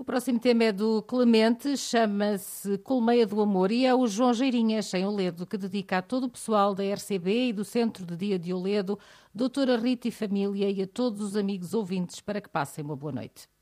O próximo tema é do Clemente, chama-se Colmeia do Amor e é o João Geirinhas, em Oledo, que dedica a todo o pessoal da RCB e do Centro de Dia de Oledo, doutora Rita e família e a todos os amigos ouvintes para que passem uma boa noite.